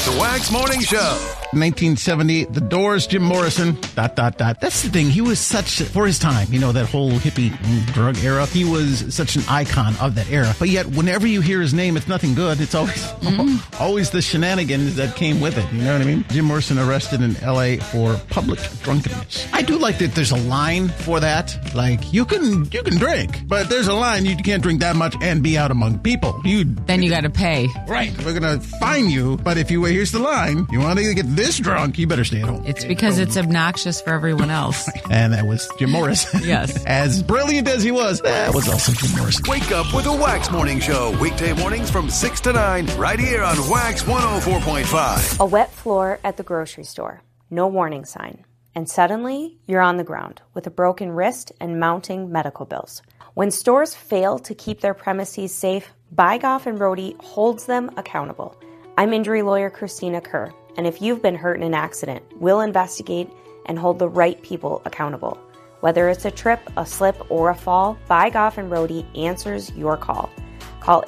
The Wax Morning Show. 1970, The Doors, Jim Morrison, ... That's the thing. He was such, for his time, that whole hippie drug era. He was such an icon of that era. But yet, whenever you hear his name, it's nothing good. It's always the shenanigans that came with it. You know what I mean? Jim Morrison arrested in L.A. for public drunkenness. I do like that there's a line for that. Like, you can drink, but there's a line. You can't drink that much and be out among people. Then you got to pay. Right. We're going to fine you. But if here's the line. You want to get this drunk, you better stay at home. It's because it's obnoxious for everyone else. And that was Jim Morrison. Yes. As brilliant as he was, that was also Jim Morrison. Wake up with the Wax Morning Show. Weekday mornings from 6 to 9, right here on Wax 104.5. A wet floor at the grocery store. No warning sign. And suddenly, you're on the ground with a broken wrist and mounting medical bills. When stores fail to keep their premises safe, Buy Goff and Rohde holds them accountable. I'm injury lawyer Christina Kerr, and if you've been hurt in an accident, we'll investigate and hold the right people accountable. Whether it's a trip, a slip, or a fall, Buy Goff and Rohde answers your call. Call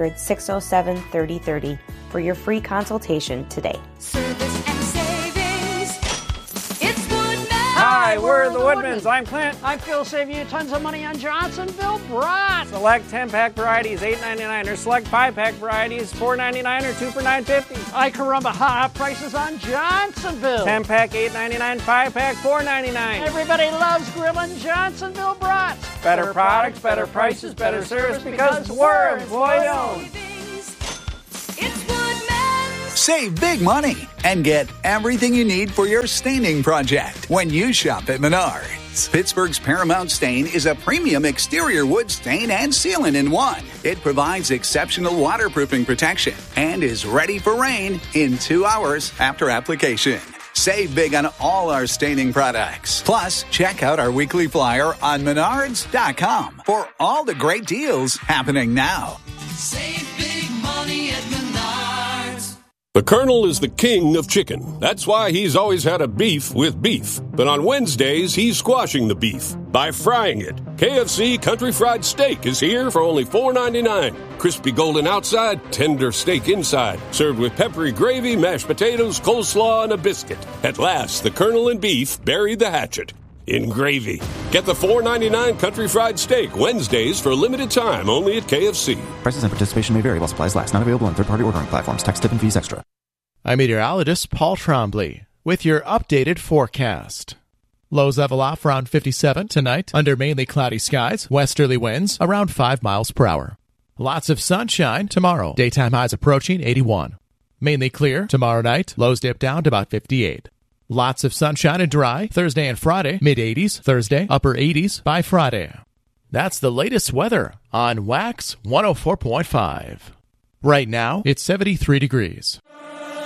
800-607-3030 for your free consultation today. Service and savings. It's Woodman. Hi, we're the Woodmans. I'm Clint. I feel save you tons of money on Johnsonville brats. Select 10-pack varieties, $8.99, or select 5-pack varieties, $4.99, or 2 for $9.50. Ay caramba, high prices on Johnsonville. 10-pack, $8.99, 5-pack, $4.99. Everybody loves grilling Johnsonville brats. Better products, better prices, better service, because we're employee-owned. It's Woodman. Save big money and get everything you need for your staining project when you shop at Menards. Pittsburgh's Paramount Stain is a premium exterior wood stain and sealant in one. It provides exceptional waterproofing protection and is ready for rain in 2 hours after application. Save big on all our staining products. Plus, check out our weekly flyer on Menards.com for all the great deals happening now. Save big money at Menards. The Colonel is the king of chicken. That's why he's always had a beef with beef. But on Wednesdays, he's squashing the beef by frying it. KFC Country Fried Steak is here for only $4.99. Crispy golden outside, tender steak inside. Served with peppery gravy, mashed potatoes, coleslaw, and a biscuit. At last, the Colonel and beef buried the hatchet in gravy. Get the $4.99 Country Fried Steak Wednesdays for a limited time only at KFC. Prices and participation may vary while supplies last. Not available on third-party ordering platforms. Tax, tip, and fees extra. I'm meteorologist Paul Trombley with your updated forecast. Lows level off around 57 tonight under mainly cloudy skies. Westerly winds around 5 miles per hour. Lots of sunshine tomorrow. Daytime highs approaching 81. Mainly clear tomorrow night. Lows dip down to about 58. Lots of sunshine and dry Thursday and Friday. Mid-80s Thursday, upper 80s by Friday. That's the latest weather on Wax 104.5. Right now, it's 73 degrees.